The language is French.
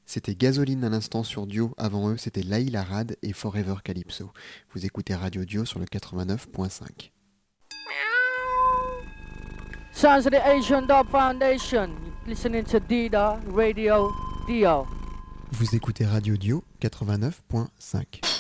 C'était Gasoline à l'instant sur Dio. Avant eux, c'était Laïl Arad et Forever Calypso. Vous écoutez Radio Dio sur le 89.5. Sounds of the Asian Dub Foundation. Listening to Dida Radio Dio. Vous écoutez Radio Dio 89.5.